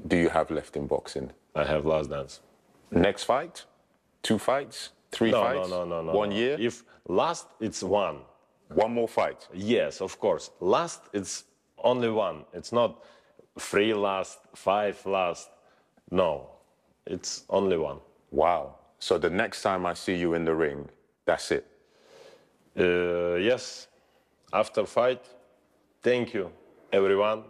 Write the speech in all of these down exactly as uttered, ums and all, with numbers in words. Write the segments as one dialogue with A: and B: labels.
A: do you have left in boxing?
B: I have last dance.
A: Next fight? Two fights? Three
B: no,
A: fights?
B: No, no, no, no.
A: One
B: no.
A: year?
B: If last, it's one.
A: One more fight?
B: Yes, of course. Last, it's only one. It's not three last, five last. No, it's only one.
A: Wow. So the next time I see you in the ring, that's it?
B: Uh, yes. After fight, thank you, everyone.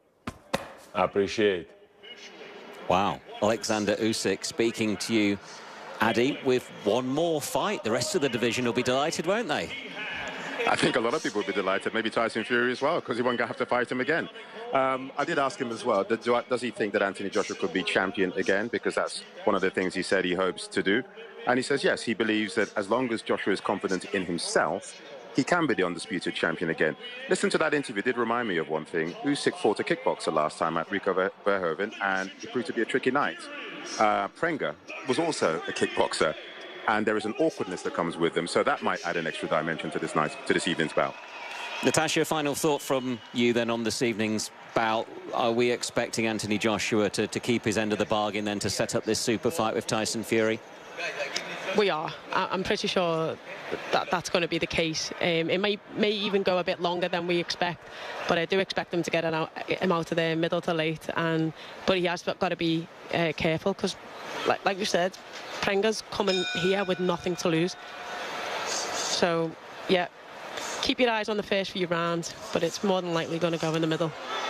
B: I appreciate.
C: Wow. Alexander Usyk speaking to you, Adi, with one more fight. The rest of the division will be delighted, won't they?
D: I think a lot of people will be delighted, maybe Tyson Fury as well, because he won't have to fight him again. Um, I did ask him as well, does he think that Anthony Joshua could be champion again? Because that's one of the things he said he hopes to do. And he says, yes, he believes that as long as Joshua is confident in himself, he can be the undisputed champion again. Listen to that interview. It did remind me of one thing. Usyk fought a kickboxer last time at Rico Verhoeven, and it proved to be a tricky night. Uh, Prenga was also a kickboxer, and there is an awkwardness that comes with them, so that might add an extra dimension to this night, to this evening's bout.
C: Natasha, final thought from you then on this evening's bout. Are we expecting Anthony Joshua to, to keep his end of the bargain then to set up this super fight with Tyson Fury?
E: We are. I'm pretty sure that that's going to be the case. Um, it may may even go a bit longer than we expect, but I do expect them to get him out, him out of there middle to late. And but he has got to be uh, careful because, like, like you said, Prenga's coming here with nothing to lose. So, yeah, keep your eyes on the first few rounds, but it's more than likely going to go in the middle.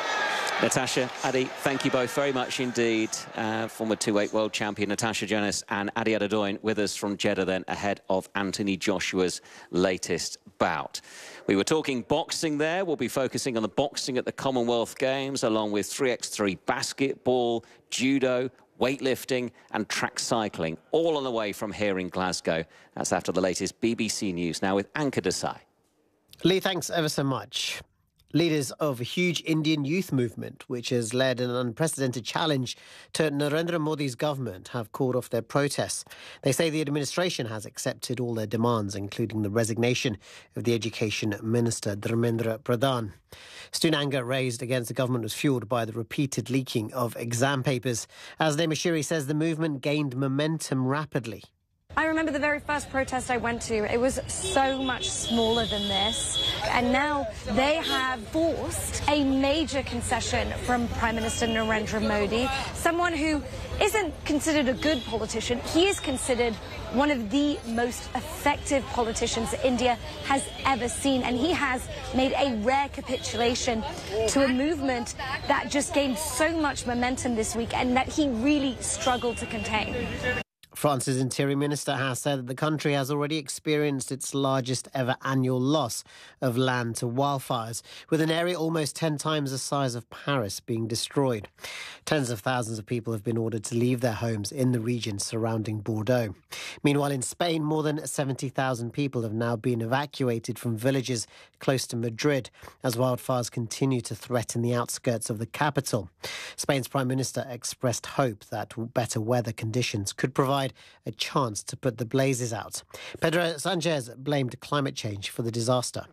C: Natasha, Adi, thank you both very much indeed. Uh, former two weight world champion Natasha Jonas and Adi Adadoin with us from Jeddah then ahead of Anthony Joshua's latest bout. We were talking boxing there. We'll be focusing on the boxing at the Commonwealth Games along with three by three basketball, judo, weightlifting and track cycling, all on the way from here in Glasgow. That's after the latest B B C News now with Anka Desai.
F: Lee, thanks ever so much. Leaders of a huge Indian youth movement, which has led an unprecedented challenge to Narendra Modi's government, have called off their protests. They say the administration has accepted all their demands, including the resignation of the Education Minister, Dharmendra Pradhan. Student anger raised against the government was fuelled by the repeated leaking of exam papers. Asdeh Mashiri says the movement gained momentum rapidly.
G: I remember the very first protest I went to, it was so much smaller than this. And now they have forced a major concession from Prime Minister Narendra Modi, someone who isn't considered a good politician. He is considered one of the most effective politicians India has ever seen. And he has made a rare capitulation to a movement that just gained so much momentum this week and that he really struggled to contain.
F: France's Interior Minister has said that the country has already experienced its largest ever annual loss of land to wildfires, with an area almost ten times the size of Paris being destroyed. Tens of thousands of people have been ordered to leave their homes in the region surrounding Bordeaux. Meanwhile, in Spain, more than seventy thousand people have now been evacuated from villages close to Madrid as wildfires continue to threaten the outskirts of the capital. Spain's Prime Minister expressed hope that better weather conditions could provide a chance to put the blazes out. Pedro Sanchez blamed climate change for the disaster.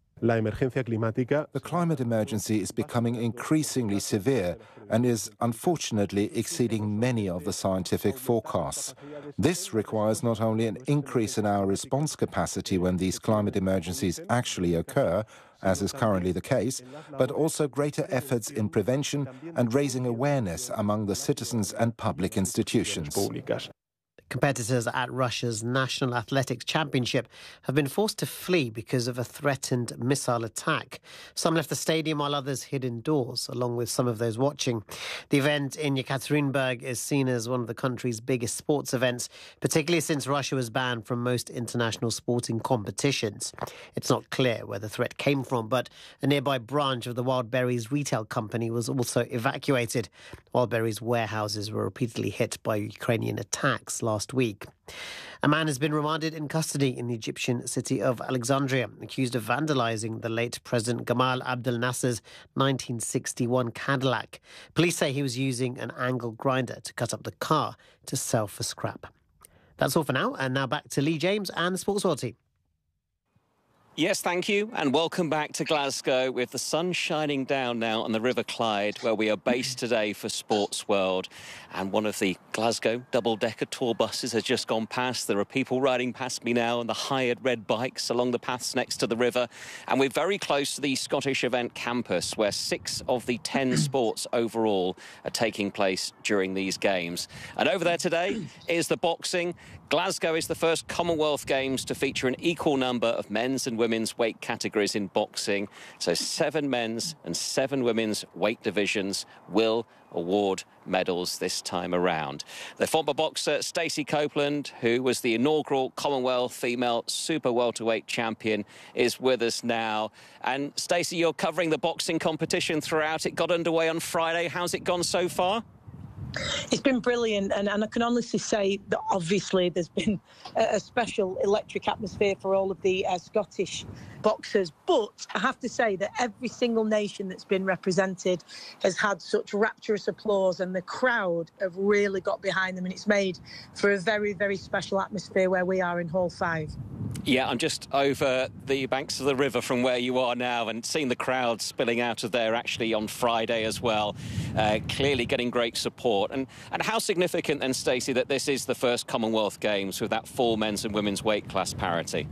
H: The climate emergency is becoming increasingly severe and is unfortunately exceeding many of the scientific forecasts. This requires not only an increase in our response capacity when these climate emergencies actually occur, as is currently the case, but also greater efforts in prevention and raising awareness among the citizens and public institutions.
F: Competitors at Russia's National Athletics Championship have been forced to flee because of a threatened missile attack. Some left the stadium while others hid indoors, along with some of those watching. The event in Yekaterinburg is seen as one of the country's biggest sports events, particularly since Russia was banned from most international sporting competitions. It's not clear where the threat came from, but a nearby branch of the Wildberries retail company was also evacuated. Wildberries warehouses were repeatedly hit by Ukrainian attacks last week. A man has been remanded in custody in the Egyptian city of Alexandria, accused of vandalising the late President Gamal Abdel Nasser's nineteen sixty-one Cadillac. Police say he was using an angle grinder to cut up the car to sell for scrap. That's all for now, and now back to Lee James and the Sports World team.
C: Yes, thank you, and welcome back to Glasgow with the sun shining down now on the River Clyde, where we are based today for Sports World. And one of the Glasgow double-decker tour buses has just gone past. There are people riding past me now on the hired red bikes along the paths next to the river. And we're very close to the Scottish Event Campus, where six of the ten sports overall are taking place during these games. And over there today is the boxing. Glasgow is the first Commonwealth Games to feature an equal number of men's and women's weight categories in boxing. So seven men's and seven women's weight divisions will award medals this time around. The former boxer Stacey Copeland, who was the inaugural Commonwealth female super welterweight champion, is with us now. And Stacey, you're covering the boxing competition throughout. It got underway on Friday. How's it gone so far?
I: It's been brilliant, and, and I can honestly say that obviously there's been a, a special electric atmosphere for all of the uh, Scottish boxers, but I have to say that every single nation that's been represented has had such rapturous applause, and the crowd have really got behind them, and it's made for a very, very special atmosphere where we are in Hall five.
C: Yeah, I'm just over the banks of the river from where you are now and seeing the crowd spilling out of there actually on Friday as well, uh, clearly getting great support. And, and how significant then, Stacey, that this is the first Commonwealth Games with that full men's and women's weight class parity?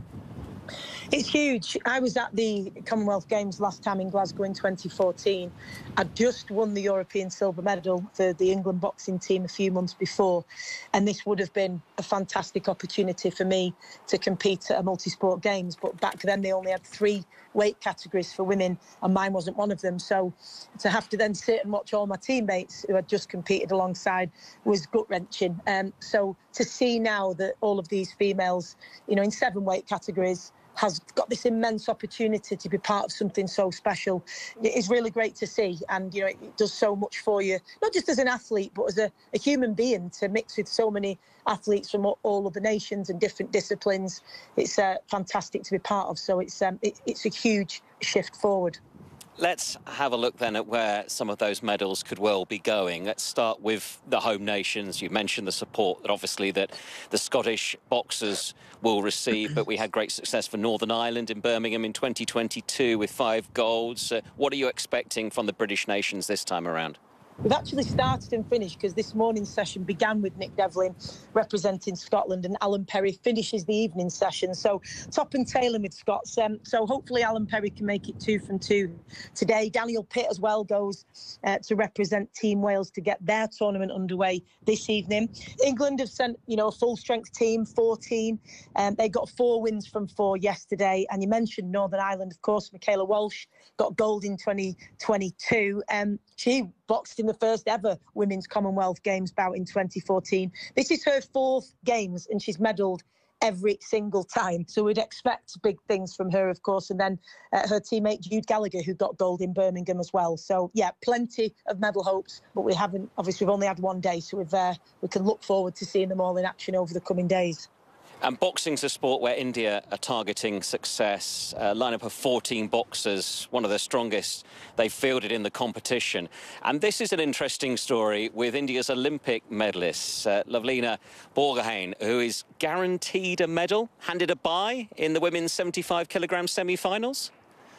I: It's huge. I was at the Commonwealth Games last time in Glasgow in twenty fourteen. I'd just won the European silver medal for the England boxing team a few months before, and this would have been a fantastic opportunity for me to compete at a multi-sport games. But back then they only had three weight categories for women, and mine wasn't one of them. So to have to then sit and watch all my teammates who had just competed alongside was gut-wrenching. Um, so to see now that all of these females, you know, in seven weight categories, has got this immense opportunity to be part of something so special. It is really great to see, and you know it does so much for you, not just as an athlete but as a, a human being, to mix with so many athletes from all, all of the nations and different disciplines. It's uh, fantastic to be part of, so it's um, it, it's a huge shift forward.
C: Let's have a look then at where some of those medals could well be going. Let's start with the home nations. You mentioned the support that obviously that the Scottish boxers will receive, but we had great success for Northern Ireland in Birmingham in twenty twenty-two with five golds. Uh, what are you expecting from the British nations this time around?
I: We've actually started and finished because this morning's session began with Nick Devlin representing Scotland, and Alan Perry finishes the evening session. So top and tailing with Scots. Um, so hopefully Alan Perry can make it two from two today. Daniel Pitt as well goes uh, to represent Team Wales to get their tournament underway this evening. England have sent, you know, a full-strength team, fourteen. Um, they got four wins from four yesterday. And you mentioned Northern Ireland, of course. Michaela Walsh got gold in twenty twenty-two. Um, she boxed in the first ever Women's Commonwealth Games bout in twenty fourteen. This is her fourth Games, and she's medalled every single time. So we'd expect big things from her, of course. And then uh, her teammate Jude Gallagher, who got gold in Birmingham as well. So, yeah, plenty of medal hopes, but we haven't, obviously, we've only had one day. So we've, uh, we can look forward to seeing them all in action over the coming days.
C: And boxing's a sport where India are targeting success. A lineup of fourteen boxers, one of the strongest they've fielded in the competition. And this is an interesting story with India's Olympic medalists, uh, Lavlina Borgohain, who is guaranteed a medal, handed a bye in the women's seventy-five kilogram semi-finals.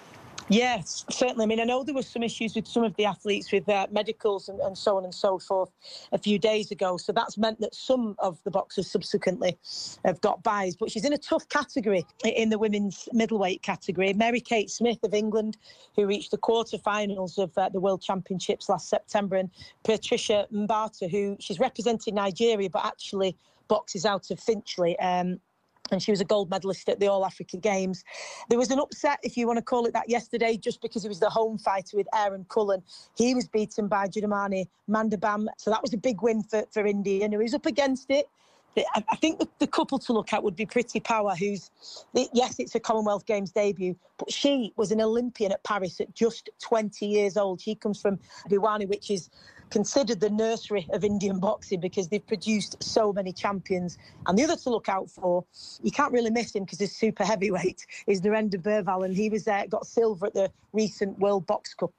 I: Yes, certainly. I mean, I know there were some issues with some of the athletes with uh, medicals and, and so on and so forth a few days ago. So that's meant that some of the boxers subsequently have got byes. But she's in a tough category in the women's middleweight category. Mary-Kate Smith of England, who reached the quarterfinals of uh, the World Championships last September, and Patricia Mbata, who she's representing Nigeria, but actually boxes out of Finchley. Um, and she was a gold medalist at the All-Africa Games. There was an upset, if you want to call it that, yesterday, just because he was the home fighter with Aaron Cullen. He was beaten by Judamani Mandabam, so that was a big win for, for India, and he was up against it. I think the, the couple to look at would be Priti Power, who's, yes, it's a Commonwealth Games debut, but she was an Olympian at Paris at just twenty years old. She comes from Bhiwani, which is considered the nursery of Indian boxing because they've produced so many champions. And the other to look out for, you can't really miss him because he's super heavyweight, is Narendra Burval, and he was uh, got silver at the recent World Box Cup.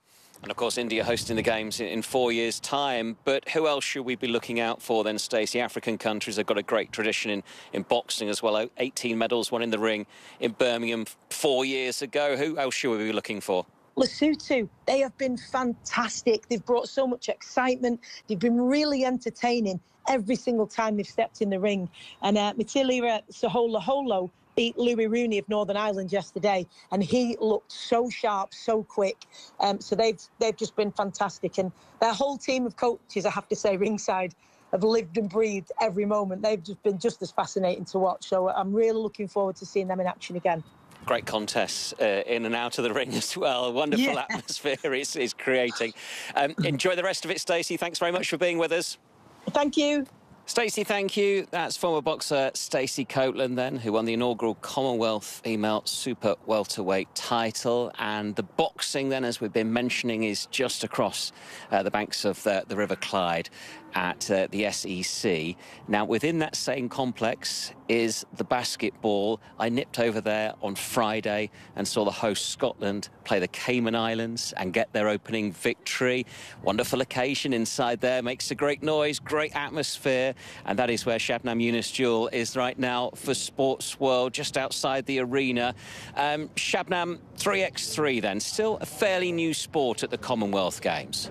C: And of course, India hosting the Games in, in four years' time. But who else should we be looking out for then, Stacey? African countries have got a great tradition in, in boxing as well. eighteen medals, one in the ring in Birmingham four years ago. Who else should we be looking for?
I: Lesotho, they have been fantastic. They've brought so much excitement. They've been really entertaining every single time they've stepped in the ring. And uh, Matilira Soholoholo beat Louis Rooney of Northern Ireland yesterday, and he looked so sharp, so quick. Um, so they've they've just been fantastic, and their whole team of coaches, I have to say, ringside, have lived and breathed every moment. They've just been just as fascinating to watch. So I'm really looking forward to seeing them in action again.
C: Great contests uh, in and out of the ring as well. Wonderful
I: yeah.
C: atmosphere it's, it's creating. Um, enjoy the rest of it, Stacey. Thanks very much for being with us.
I: Thank you.
C: Stacey, thank you. That's former boxer Stacey Copeland then, who won the inaugural Commonwealth Female Super Welterweight title. And the boxing then, as we've been mentioning, is just across uh, the banks of the, the River Clyde at uh, the S E C. Now, within that same complex is the basketball. I nipped over there on Friday and saw the host Scotland play the Cayman Islands and get their opening victory. Wonderful occasion inside there, makes a great noise, great atmosphere. And that is where Shabnam Younis-Jewell is right now for Sports World, just outside the arena. Um, Shabnam, three by three then, still a fairly new sport at the Commonwealth Games.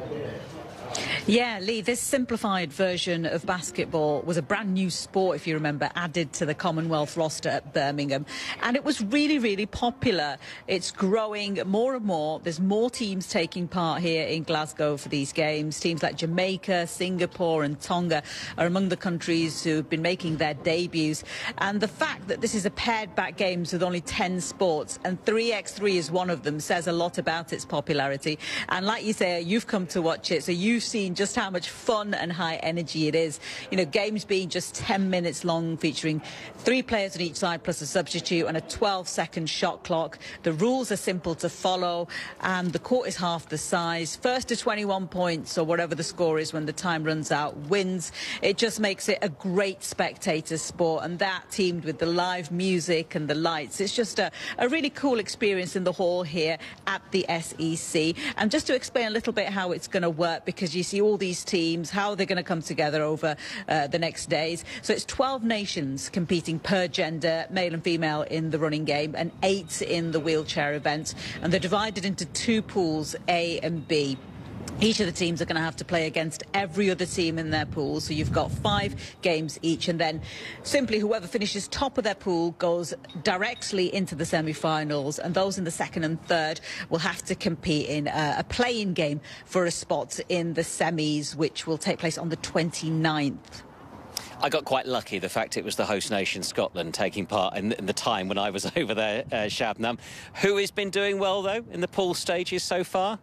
J: Yeah, Lee, this simplified version of basketball was a brand new sport, if you remember, added to the Commonwealth roster at Birmingham. And it was really, really popular. It's growing more and more. There's more teams taking part here in Glasgow for these games. Teams like Jamaica, Singapore and Tonga are among the countries who have been making their debuts. And the fact that this is a paired-back games with only ten sports, and three by three is one of them, says a lot about its popularity. And like you say, you've come to watch it, so you've seen just how much fun and high energy it is. You know, games being just ten minutes long, featuring three players on each side plus a substitute and a twelve second shot clock. The rules are simple to follow and the court is half the size. First to twenty-one points or whatever the score is when the time runs out wins. It just makes it a great spectator sport, and that teamed with the live music and the lights, it's just a, a really cool experience in the hall here at the S E C. And just to explain a little bit how it's going to work, because you see all these teams, how they're going to come together over uh, the next days. So it's twelve nations competing per gender, male and female, in the running game, and eight in the wheelchair event. And they're divided into two pools, A and B. Each of the teams are going to have to play against every other team in their pool. So you've got five games each, and then simply whoever finishes top of their pool goes directly into the semi-finals, and those in the second and third will have to compete in a, a play-in game for a spot in the semis, which will take place on the twenty-ninth.
C: I got quite lucky, the fact it was the host nation, Scotland, taking part in, in the time when I was over there, uh, Shabnam. Who has been doing well, though, in the pool stages so far?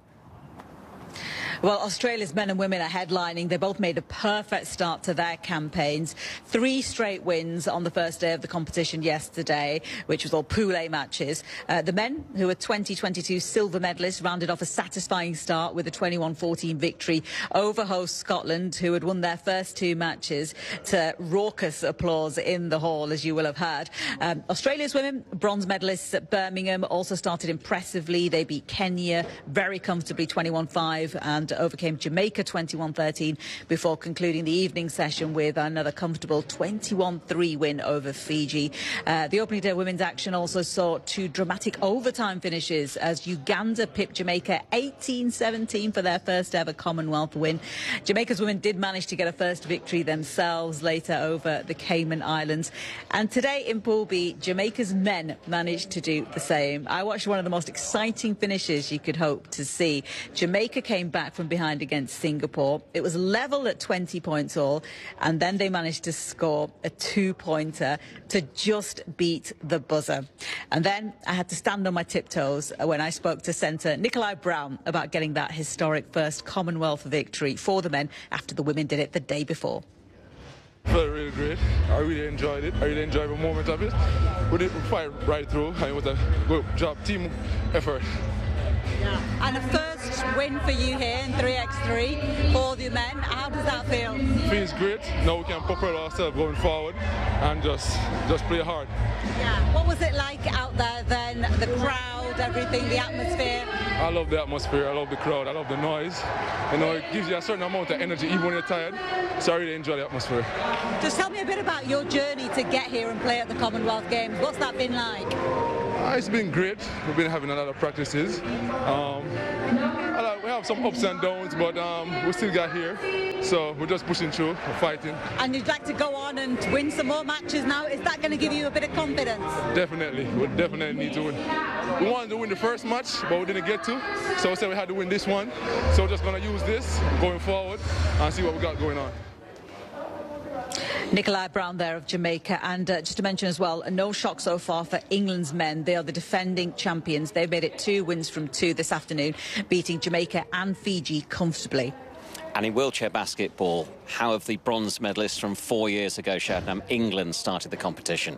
J: Well, Australia's men and women are headlining. They both made a perfect start to their campaigns. Three straight wins on the first day of the competition yesterday, which was all Pool A matches. Uh, the men, who are twenty twenty-two silver medalists, rounded off a satisfying start with a twenty-one fourteen victory over host Scotland, who had won their first two matches, to raucous applause in the hall, as you will have heard. Um, Australia's women, bronze medalists at Birmingham, also started impressively. They beat Kenya very comfortably, twenty-one five, and overcame Jamaica twenty-one thirteen before concluding the evening session with another comfortable twenty-one three win over Fiji. Uh, the opening day women's action also saw two dramatic overtime finishes as Uganda pipped Jamaica eighteen seventeen for their first ever Commonwealth win. Jamaica's women did manage to get a first victory themselves later over the Cayman Islands. And today in Pool B, Jamaica's men managed to do the same. I watched one of the most exciting finishes you could hope to see. Jamaica came back from behind against Singapore. It was level at twenty points all, and then they managed to score a two-pointer to just beat the buzzer. And then I had to stand on my tiptoes when I spoke to centre Nikolai Brown about getting that historic first Commonwealth victory for the men after the women did it the day before.
K: Felt really great. I really enjoyed it. I really enjoyed the moment of it. We did fight right through, and it was a good job, team effort.
J: Yeah. And a first win for you here in three by three for the men. How does that feel?
K: feels great. Now we can propel ourselves going forward and just just play hard.
J: Yeah. What was it like out there then? The crowd, everything, the atmosphere?
K: I love the atmosphere. I love the crowd. I love the noise. You know, it gives you a certain amount of energy even when you're tired. So I really enjoy the atmosphere.
J: Just tell me a bit about your journey to get here and play at the Commonwealth Games. What's that been like?
K: Uh, it's been great. We've been having a lot of practices. Um, I like, we have some ups and downs, but um, we still got here. So we're just pushing through, we're fighting.
J: And you'd like to go on and win some more matches now? Is that going to give you a bit of confidence?
K: Definitely. We definitely need to win. We wanted to win the first match, but we didn't get to. So we said we had to win this one. So we're just going to use this going forward and see what we got going on.
J: Nicola Brown there of Jamaica. And uh, just to mention as well, no shock so far for England's men. They are the defending champions. They've made it two wins from two this afternoon, beating Jamaica and Fiji comfortably.
C: And in wheelchair basketball, how have the bronze medalists from four years ago, Shabnam, England started the competition?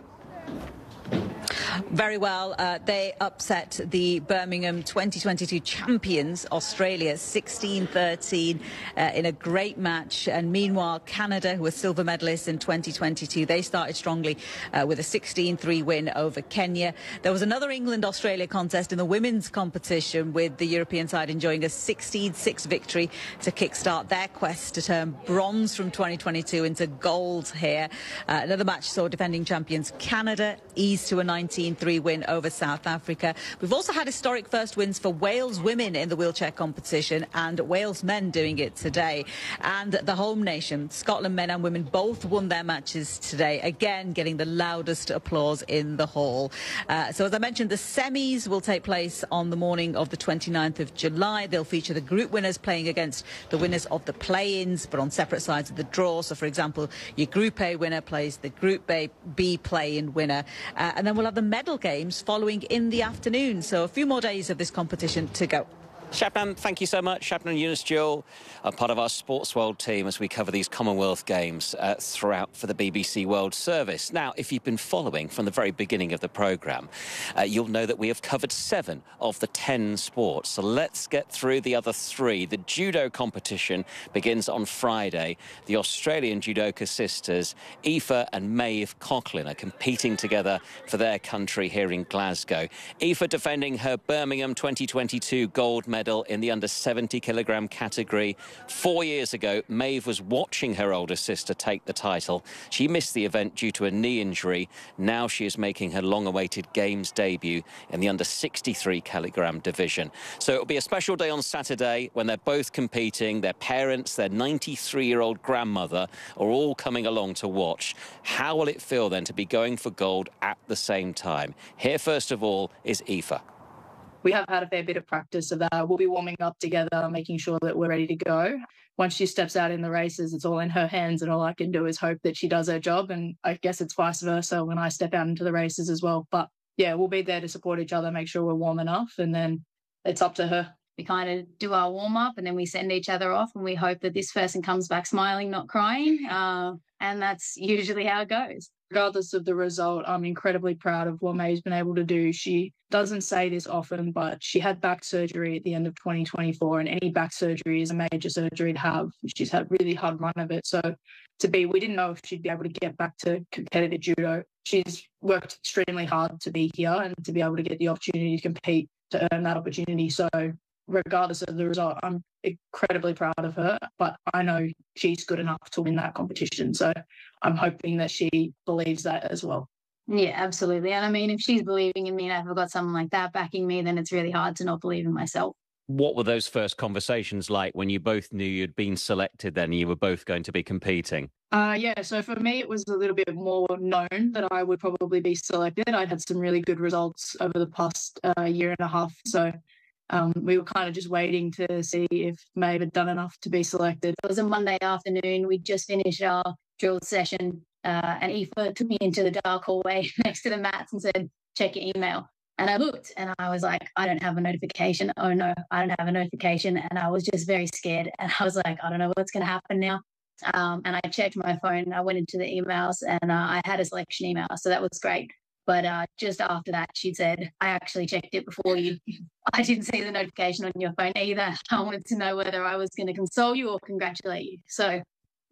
J: Very well. Uh, they upset the Birmingham twenty twenty-two champions, Australia, sixteen thirteen uh, in a great match. And meanwhile, Canada, who were silver medalists in twenty twenty-two, they started strongly uh, with a sixteen three win over Kenya. There was another England-Australia contest in the women's competition, with the European side enjoying a sixteen six victory to kickstart their quest to turn bronze from twenty twenty-two into gold here. Uh, another match saw defending champions Canada ease to a nineteen three win over South Africa. We've also had historic first wins for Wales women in the wheelchair competition, and Wales men doing it today. And the home nation, Scotland men and women, both won their matches today, again getting the loudest applause in the hall. Uh, so as I mentioned, the semis will take place on the morning of the twenty-ninth of July. They'll feature the group winners playing against the winners of the play-ins, but on separate sides of the draw. So for example, your Group A winner plays the Group B play-in winner. Uh, and then we'll have the medal games following in the afternoon. So a few more days of this competition to go.
C: Shabnam, thank you so much. Shabnam Younes-Jewell, a part of our Sports World team as we cover these Commonwealth Games uh, throughout for the B B C World Service. Now, if you've been following from the very beginning of the programme, uh, you'll know that we have covered seven of the ten sports. So let's get through the other three. The judo competition begins on Friday. The Australian judoka sisters, Aoife and Maeve Coughlin, are competing together for their country here in Glasgow. Aoife defending her Birmingham twenty twenty-two gold medal in the under seventy kilogram category. Four years ago, Maeve was watching her older sister take the title. She missed the event due to a knee injury. Now she is making her long-awaited Games debut in the under sixty-three kilogram division. So it'll be a special day on Saturday when they're both competing. Their parents, their ninety-three-year-old grandmother are all coming along to watch. How will it feel then to be going for gold at the same time? Here, first of all, is Aoife.
L: We have had a fair bit of practice of that. We'll be warming up together, making sure that we're ready to go. Once she steps out in the races, it's all in her hands, and all I can do is hope that she does her job. And I guess it's vice versa when I step out into the races as well. But yeah, we'll be there to support each other, make sure we're warm enough, and then it's up to her.
M: We kind of do our warm-up and then we send each other off, and we hope that this person comes back smiling, not crying. Uh, and that's usually how it goes.
L: Regardless of the result, I'm incredibly proud of what Maeve's been able to do. She doesn't say this often, but she had back surgery at the end of twenty twenty-four, and any back surgery is a major surgery to have. She's had a really hard run of it. So to be, we didn't know if she'd be able to get back to competitive judo. She's worked extremely hard to be here and to be able to get the opportunity to compete, to earn that opportunity. So regardless of the result, I'm incredibly proud of her, but I know she's good enough to win that competition. So I'm hoping that she believes that as well.
M: Yeah, absolutely. And I mean, if she's believing in me and I've got someone like that backing me, then it's really hard to not believe in myself.
C: What were those first conversations like when you both knew you'd been selected then and you were both going to be competing?
L: Uh, yeah, so for me, it was a little bit more known that I would probably be selected. I'd had some really good results over the past uh, year and a half. So Um, we were kind of just waiting to see if Maeve had done enough to be selected.
M: It was a Monday afternoon. We just finished our drill session uh, and Aoife took me into the dark hallway next to the mats and said, check your email. And I looked and I was like, I don't have a notification. Oh, no, I don't have a notification. And I was just very scared. And I was like, I don't know what's going to happen now. Um, and I checked my phone. I went into the emails and uh, I had a selection email. So that was great. But uh, just after that, she said, I actually checked it before you. I didn't see the notification on your phone either. I wanted to know whether I was going to console you or congratulate you. So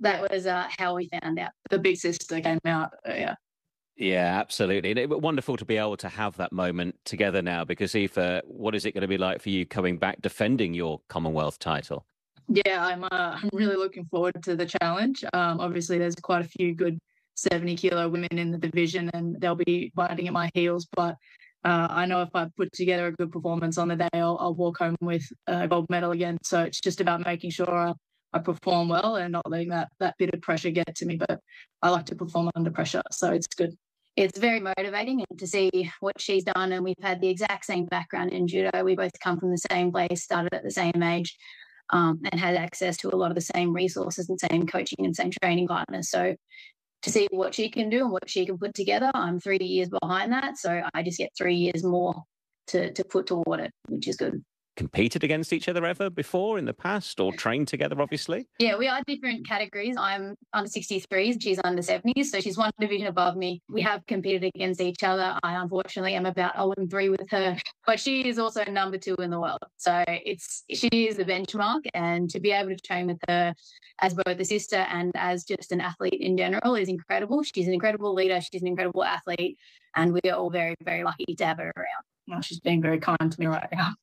M: That was uh, how we found out.
L: The big sister came out. Uh, yeah.
C: Yeah, absolutely. And it was wonderful to be able to have that moment together now, because Aoife, what is it going to be like for you coming back defending your Commonwealth title?
L: Yeah, I'm, uh, I'm really looking forward to the challenge. Um, obviously, there's quite a few good seventy kilo women in the division, and they'll be biting at my heels. But uh, I know if I put together a good performance on the day, I'll, I'll walk home with a gold medal again. So it's just about making sure I, I perform well and not letting that, that bit of pressure get to me. But I like to perform under pressure, so it's good.
M: It's very motivating to see what she's done, and we've had the exact same background in judo. We both come from the same place, started at the same age, um, and had access to a lot of the same resources and same coaching and same training partners. So to see what she can do and what she can put together, I'm three years behind that, so I just get three years more to, to put toward it, which is good.
C: Competed against each other ever before in the past, or trained together, obviously?
M: Yeah, we are different categories. I'm under sixty-threes, she's under seventies, so she's one division above me. We have competed against each other. I unfortunately am about oh and three with her, but she is also number two in the world. So it's she is the benchmark, and to be able to train with her as both a sister and as just an athlete in general is incredible. She's an incredible leader. She's an incredible athlete, and we are all very, very lucky to have her around.
L: Well, she's being very kind to me right now.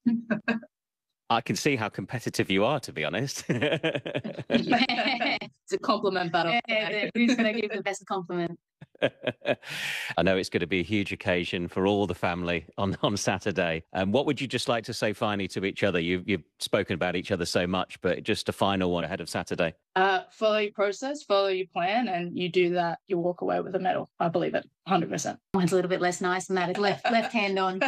C: I can see how competitive you are, to be honest.
L: It's a compliment, battle.
M: Yeah, who's going to give the best compliment?
C: I know it's going to be a huge occasion for all the family on, on Saturday. Um, what would you just like to say finally to each other? You, you've spoken about each other so much, but just a final one ahead of Saturday.
L: Uh, follow your process, follow your plan, and you do that, you walk away with a medal. I believe it, one hundred percent.
M: Mine's a little bit less nice than that. It's left, left hand on.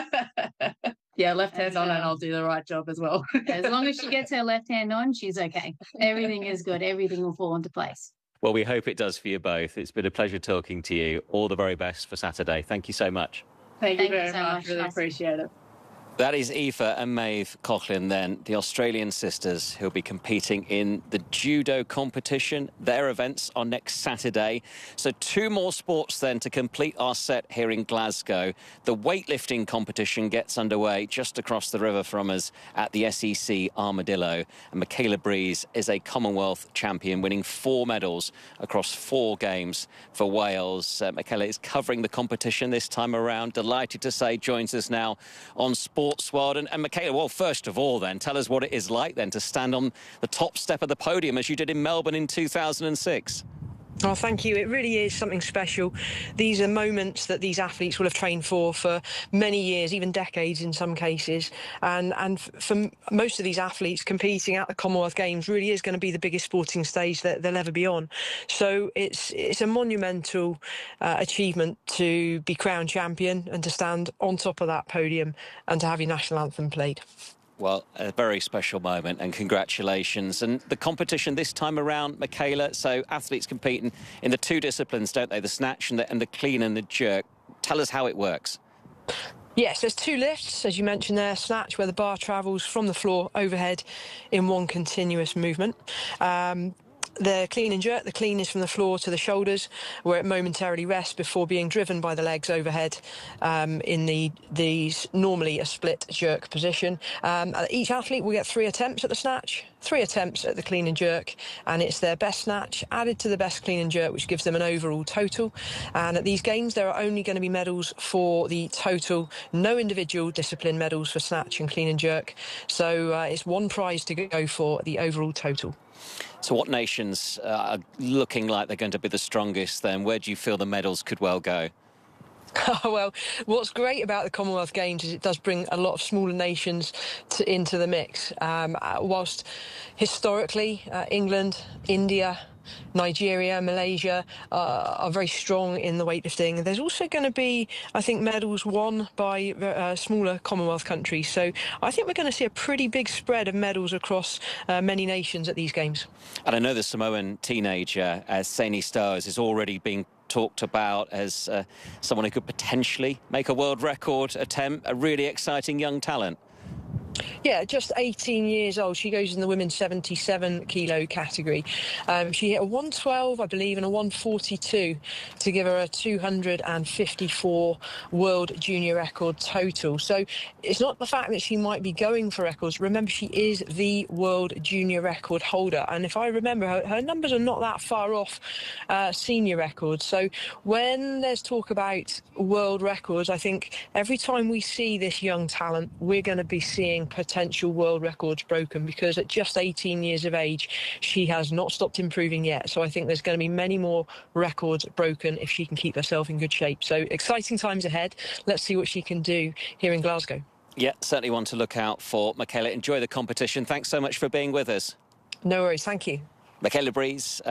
L: Yeah, left hand on, and I'll do the right job as well.
M: As long as she gets her left hand on, she's okay. Everything is good. Everything will fall into place.
C: Well, we hope it does for you both. It's been a pleasure talking to you. All the very best for Saturday. Thank you so much.
L: Thank,
M: Thank
L: you very
M: you so
L: much.
M: much.
L: Really
M: Nice.
L: appreciate it.
C: That is Aoife and Maeve Coughlin then, the Australian sisters who'll be competing in the judo competition. Their events are next Saturday. So two more sports then to complete our set here in Glasgow. The weightlifting competition gets underway just across the river from us at the S E C Armadillo. And Michaela Breeze is a Commonwealth champion, winning four medals across four games for Wales. Uh, Michaela is covering the competition this time around. Delighted to say joins us now on Sports World. And, and Michaela, well, first of all then, tell us what it is like then to stand on the top step of the podium as you did in Melbourne in two thousand six.
N: Oh, thank you. It really is something special. These are moments that these athletes will have trained for for many years, even decades in some cases. And and for most of these athletes, competing at the Commonwealth Games really is going to be the biggest sporting stage that they'll ever be on. So it's it's a monumental uh, achievement to be crowned champion and to stand on top of that podium and to have your national anthem played.
C: Well, a very special moment, and congratulations. And the competition this time around, Michaela, so athletes competing in the two disciplines, don't they? The snatch and the, and the clean and the jerk. Tell us how it works.
N: Yes, there's two lifts, as you mentioned there, snatch, where the bar travels from the floor overhead in one continuous movement. Um, The clean and jerk, the clean is from the floor to the shoulders, where it momentarily rests before being driven by the legs overhead um, in the these normally a split jerk position. Um, each athlete will get three attempts at the snatch, three attempts at the clean and jerk, and it's their best snatch added to the best clean and jerk, which gives them an overall total. And at these games, there are only going to be medals for the total, no individual discipline medals for snatch and clean and jerk. So uh, it's one prize to go for the overall total.
C: So what nations uh, are looking like they're going to be the strongest then? Where do you feel the medals could well go?
N: Well, what's great about the Commonwealth Games is it does bring a lot of smaller nations to, into the mix. Um, whilst historically, uh, England, India, Nigeria, Malaysia uh, are very strong in the weightlifting. There's also going to be, I think, medals won by uh, smaller Commonwealth countries. So I think we're going to see a pretty big spread of medals across uh, many nations at these games.
C: And I know the Samoan teenager, uh, Saini Stars, is already being talked about as uh, someone who could potentially make a world record attempt, a really exciting young talent.
N: Yeah, just eighteen years old. She goes in the women's seventy-seven kilo category. Um, she hit a one twelve, I believe, and a one forty-two to give her a two hundred fifty-four world junior record total. So it's not the fact that she might be going for records. Remember, she is the world junior record holder. And if I remember, her, her numbers are not that far off uh, senior records. So when there's talk about world records, I think every time we see this young talent, we're going to be seeing potential world records broken, because at just eighteen years of age, she has not stopped improving yet. So I think there's going to be many more records broken if she can keep herself in good shape. So exciting times ahead. Let's see what she can do here in Glasgow.
C: Yeah, certainly one to look out for. Michaela, enjoy the competition. Thanks so much for being with us.
N: No worries. Thank you.
C: Michaela Breeze.